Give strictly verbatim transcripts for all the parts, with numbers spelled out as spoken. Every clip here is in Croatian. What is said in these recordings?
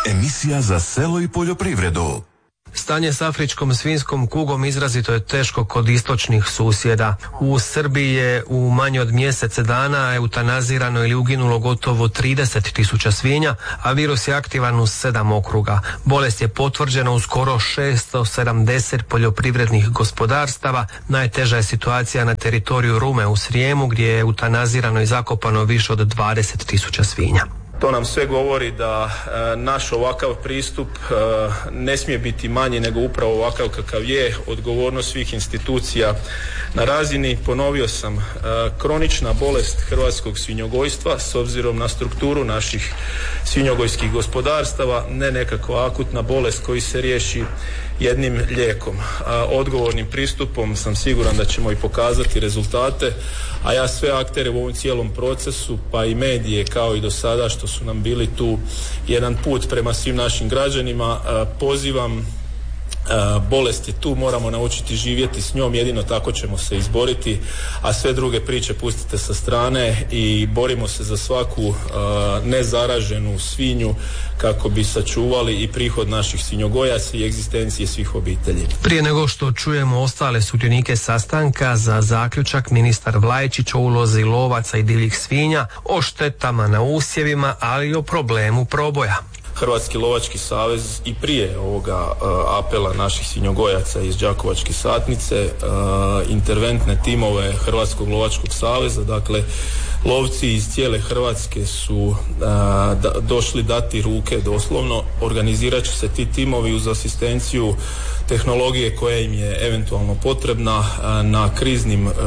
Emisija za selo i poljoprivredu. Stanje s afričkom svinjskom kugom izrazito je teško kod istočnih susjeda. U Srbiji je u manje od mjesece dana eutanazirano ili uginulo gotovo trideset tisuća svinja, a virus je aktivan u sedam okruga. Bolest je potvrđena u skoro šesto sedamdeset poljoprivrednih gospodarstava. Najteža je situacija na teritoriju Rume u Srijemu, gdje je eutanazirano i zakopano više od dvadeset tisuća svinja. To nam sve govori da e, naš ovakav pristup e, ne smije biti manji nego upravo ovakav kakav je, odgovornost svih institucija na razini. Ponovio sam, e, kronična bolest hrvatskog svinjogojstva s obzirom na strukturu naših svinjogojskih gospodarstava, ne nekakva akutna bolest koji se riješi jednim lijekom. Odgovornim pristupom sam siguran da ćemo i pokazati rezultate, a ja sve aktere u ovom cijelom procesu, pa i medije kao i do sada što su nam bili tu jedan put prema svim našim građanima, pozivam. Bolest je tu, moramo naučiti živjeti s njom, jedino tako ćemo se izboriti, a sve druge priče pustite sa strane i borimo se za svaku uh, nezaraženu svinju kako bi sačuvali i prihod naših svinjogojaca i egzistencije svih obitelji. Prije nego što čujemo ostale sudionike sastanka, za zaključak ministar Vlajčić o ulozi lovaca i divljih svinja, o štetama na usjevima, ali i o problemu proboja. Hrvatski lovački savez i prije ovoga uh, apela naših svinjogojaca iz Đakovačke satnice, uh, interventne timove Hrvatskog lovačkog saveza, dakle lovci iz cijele Hrvatske su uh, da, došli dati ruke doslovno. Organizirat će se ti timovi uz asistenciju tehnologije koja im je eventualno potrebna uh, na kriznim uh,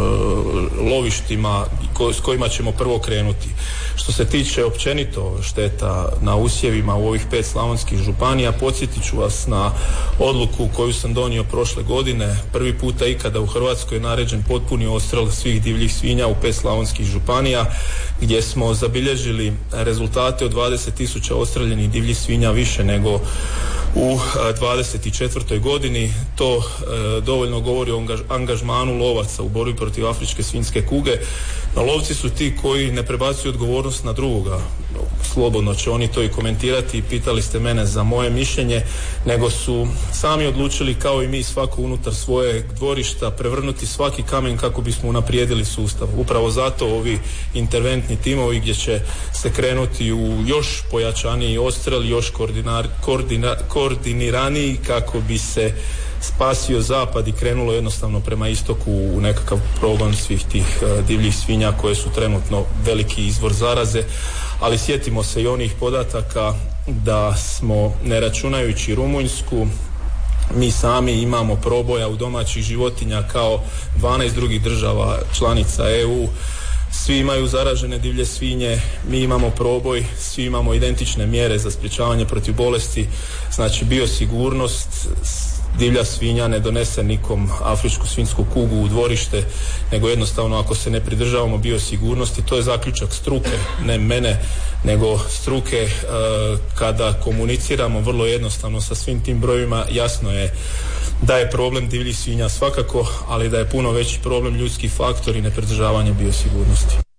lovištima ko, s kojima ćemo prvo krenuti. Što se tiče općenito šteta na usjevima u ovih pet slavonskih županija, podsjetit ću vas na odluku koju sam donio prošle godine. Prvi puta ikada u Hrvatskoj je naređen potpuni odstrel svih divljih svinja u pet slavonskih županija, gdje smo zabilježili rezultate od dvadeset tisuća odstreljenih divljih svinja više nego u dvadeset četvrtoj godini. To e, dovoljno govori o angažmanu lovaca u borbi protiv afričke svinjske kuge. No, lovci su ti koji ne prebacuju odgovornost na drugoga. Slobodno će oni to i komentirati i pitali ste mene za moje mišljenje, nego su sami odlučili kao i mi svako unutar svoje dvorišta prevrnuti svaki kamen kako bismo unaprijedili sustav. Upravo zato ovi interventni timovi gdje će se krenuti u još pojačaniji odstrel, još koordinar, koordina, koordiniraniji kako bi se spasio zapad i krenulo jednostavno prema istoku u nekakav progon svih tih uh, divljih svinja koje su trenutno veliki izvor zaraze. Ali sjetimo se i onih podataka da smo, ne računajući Rumunjsku, mi sami imamo proboja u domaćih životinja kao dvanaest drugih država članica E U. Svi imaju zaražene divlje svinje, mi imamo proboj, svi imamo identične mjere za sprječavanje protiv bolesti. Znači biosigurnost, divlja svinja ne donese nikom afričku svinjsku kugu u dvorište, nego jednostavno ako se ne pridržavamo biosigurnosti, to je zaključak struke, ne mene, nego struke. E, kada komuniciramo vrlo jednostavno sa svim tim brojevima, jasno je da je problem divljih svinja svakako, ali da je puno veći problem ljudski faktor i nepridržavanje biosigurnosti.